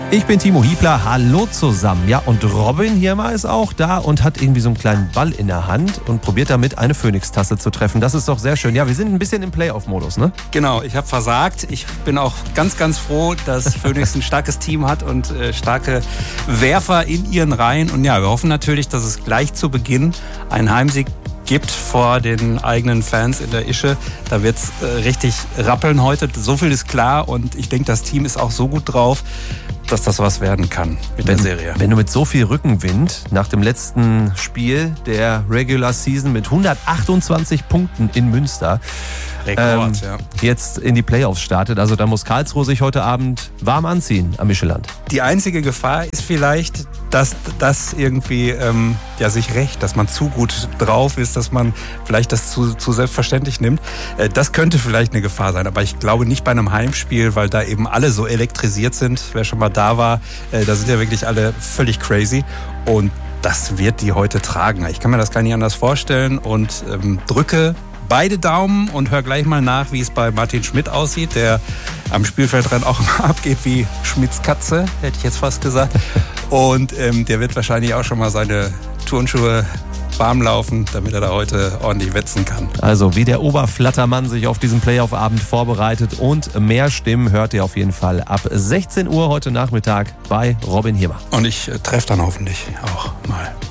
Ich bin Timo Hiebler, hallo zusammen. Ja, und Robin Hirmer ist auch da und hat irgendwie so einen kleinen Ball in der Hand und probiert damit eine Phoenix-Tasse zu treffen. Das ist doch sehr schön. Ja, wir sind ein bisschen im Playoff-Modus, ne? Genau, ich habe versagt. Ich bin auch ganz, ganz froh, dass Phoenix ein starkes Team hat und starke Werfer in ihren Reihen. Und ja, wir hoffen natürlich, dass es gleich zu Beginn einen Heimsieg gibt vor den eigenen Fans in der Ische. Da wird es richtig rappeln heute. So viel ist klar und ich denke, das Team ist auch so gut drauf, dass das was werden kann mit der Serie. Wenn du mit so viel Rückenwind nach dem letzten Spiel der Regular Season mit 128 Punkten in Münster jetzt in die Playoffs startet, also da muss Karlsruhe sich heute Abend warm anziehen am Micheland. Die einzige Gefahr ist vielleicht, dass das irgendwie sich rächt, dass man zu gut drauf ist, dass man vielleicht das zu selbstverständlich nimmt. Das könnte vielleicht eine Gefahr sein, aber ich glaube nicht bei einem Heimspiel, weil da eben alle so elektrisiert sind. Wer schon mal da war, da sind ja wirklich alle völlig crazy und das wird die heute tragen. Ich kann mir das gar nicht anders vorstellen und drücke beide Daumen und hör gleich mal nach, wie es bei Martin Schmidt aussieht, der am Spielfeldrand auch immer abgeht wie Schmidts Katze, hätte ich jetzt fast gesagt. Und der wird wahrscheinlich auch schon mal seine Turnschuhe warm laufen, damit er da heute ordentlich wetzen kann. Also wie der Oberflattermann sich auf diesen Playoff-Abend vorbereitet und mehr Stimmen hört ihr auf jeden Fall ab 16 Uhr heute Nachmittag bei Robin Hirmer. Und ich treffe dann hoffentlich auch mal.